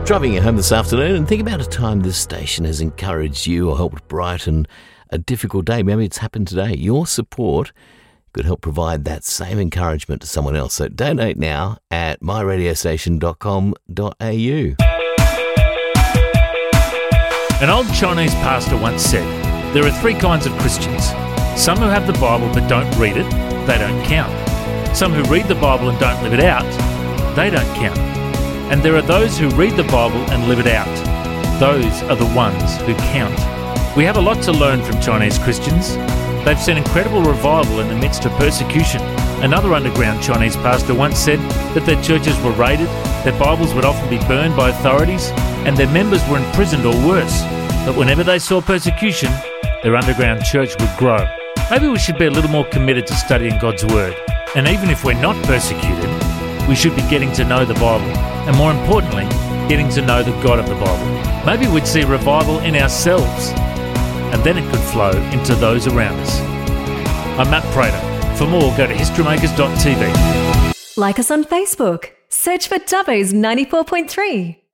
Driving you home this afternoon, and think about a time this station has encouraged you or helped brighten a difficult day. Maybe it's happened today. Your support could help provide that same encouragement to someone else. So donate now at myradiostation.com.au. An old Chinese pastor once said, there are three kinds of Christians. Some who have the Bible but don't read it, they don't count. Some who read the Bible and don't live it out, they don't count. And there are those who read the Bible and live it out. Those are the ones who count. We have a lot to learn from Chinese Christians. They've seen incredible revival in the midst of persecution. Another underground Chinese pastor once said that their churches were raided, their Bibles would often be burned by authorities, and their members were imprisoned or worse. But whenever they saw persecution, their underground church would grow. Maybe we should be a little more committed to studying God's Word. And even if we're not persecuted, we should be getting to know the Bible. And more importantly, getting to know the God of the Bible. Maybe we'd see revival in ourselves, and then it could flow into those around us. I'm Matt Prater. For more, go to historymakers.tv. Like us on Facebook. Search for Dubbo's 94.3.